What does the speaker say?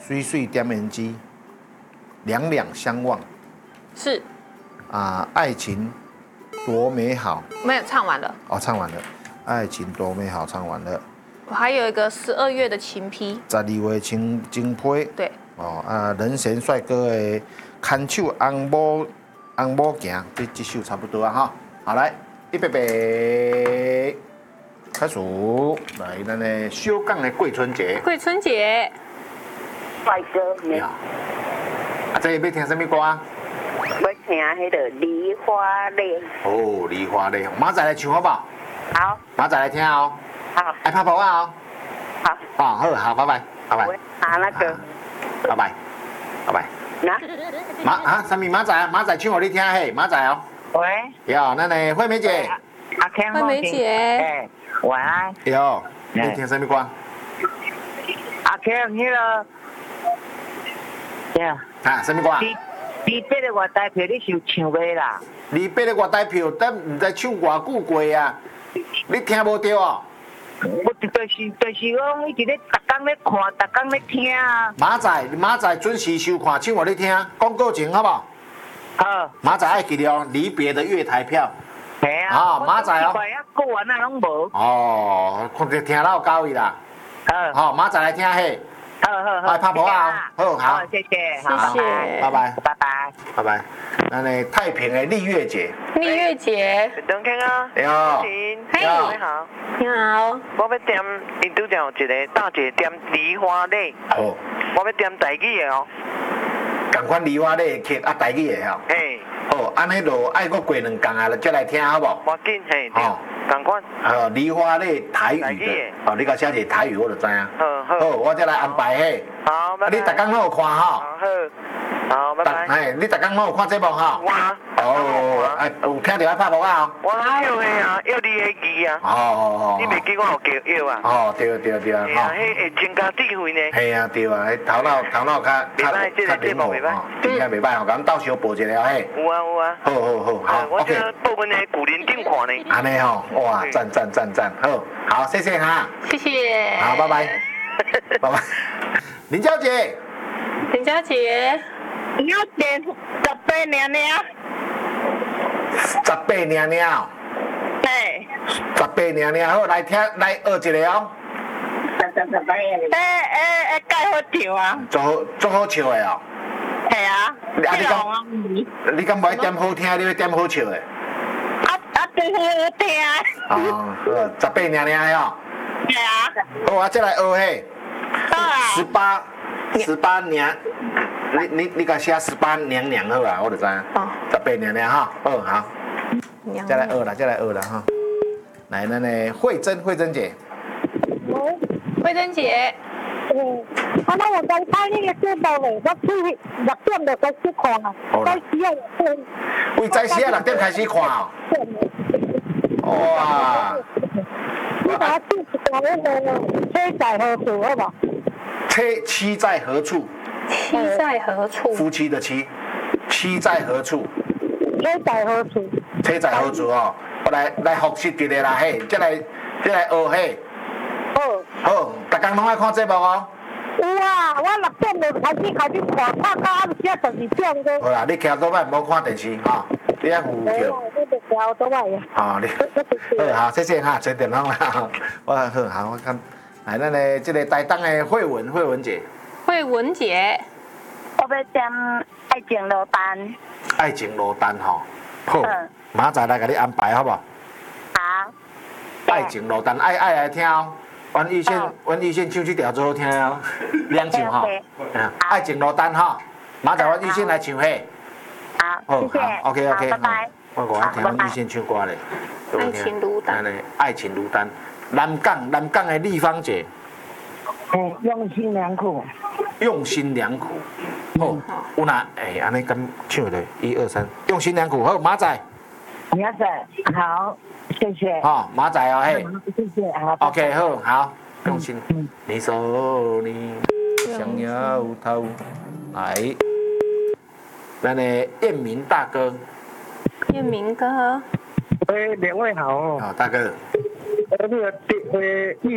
水水点点鸡，两两相望。 是爱情多美好。 没有唱完了。 哦，唱完了。爱情多美好，唱完了。 我还有一个12月的情批。 12月情批。 对。 人贤帅哥的牵手红某行，这首差不多啊哈。好来，预备，开始。来，咱的小港的过春节。 过春节。 帅哥。 这要听什么歌？ 要听迄个《梨花泪》。 哦，梨花泪，明仔来唱好不好？ 好。 明仔来听哦。 好。 爱拍谱啊哦。 好。 好，拜拜。 那个。 拜拜。什么明仔唱给你听嘿，明仔哦。 喂。 有，咱的惠美姐。 惠美姐。 晚安。 有，你听什么歌？ 阿 Ken 迄个。 什么歌？ 你8个月台票你是有唱袂啦 ？8个月台票，但唔知唱偌久过啊？你听无到哦？ 我就是讲，伊伫咧逐工咧看，逐工咧听啊。 明仔准时收看，唱互你听，广告前好不好？ 好。 明仔爱记得哦，离别的月台票。 系啊。 明仔哦。 啊，过完啊拢无。 哦，看着听老高伊啦。好。明仔来听嘿。 好。 来拍谱啊！好， 谢谢， 拜拜。咱的太平的丽月姐。 丽月姐。 张庆啊。 你好。 你好。 你好。 我要点，因拄则有一个大姐点梨花泪。 哦。 我要点台语的哦。 同款梨花泪曲台语的吼。 嘿。 安尼就爱搁过2工啊，再来听好不？ 无紧嘿。同款。 梨花泪台语的。你甲写一个台语我就知影。好，我再来安排嘿。 好，拜拜。 你逐工拢有看吼？ 好，拜拜。 你逐工拢有看节目吼？有听到爱拍谱啊？ 我晓的啊，要你的字啊。你袂记我有叫啊？ 对。 啊，迄会增加智慧呢。 系啊，对啊，头脑较灵活吼，真正袂歹吼，咱斗相报一个嘿。 有啊。 好。 我这报阮的古林顶看呢。 安尼吼，哇，赞，好，谢谢哈。 谢谢。 好，拜拜。林小姐。 林小姐。 你要点18娘娘。 18娘娘。 对。 18娘娘，好，来学一个哦。 介好唱啊。 做好笑的哦。 系啊。 你敢不爱点好听，你要点好笑的？ 真好听。 18娘娘的哦。 系啊。 好，再来学嘿。18娘，你甲写18娘娘好啊，我就知影。18娘娘哈，好。再来学啦哈。来，咱的慧珍姐。 慧珍姐。 那我刚看那个节目嘞，我去6点就开始看啊，早时啊为早时啊6点开始看哦。哇！ 你把它记一个那个车在何处好不？ 妻在何处？ 妻在何处？ 夫妻的妻，妻在何处？ 车在何处？ 车在何处哦？我来复习一个啦嘿，再来学嘿。好，逐工拢爱看节目哦。 有啊，我6点就开始看，看到暗时12点钟。 好啦，你徛倒摆唔好看电视哈，你爱负票。 我就徛倒摆啊。 好，谢谢哈，吹电话啦。我看，来咱的这个台东的慧文姐。 慧文姐。 我要点爱情落单。 爱情落单吼。好，明仔来给你安排好不好？ 好。 爱情落单，爱来听哦。阮玉线唱这条最好听哦，两唱吼。爱情落单吼，明仔阮玉线来唱嘿。 好，谢谢。 OK， 拜拜。 我爱听阮玉线唱歌咧。 爱情如丹。 爱情如丹，南港的立芳姐。 用心良苦。 用心良苦。好，有哪安尼敢唱落？1、2、3，用心良苦。好，明仔。 明仔好。谢谢。 好，马仔哦，嘿。 谢谢，好。 OK，好，用心。你说你想要逃，来，咱的彦明大哥。 彦明哥。 两位好。 好，大哥。 那个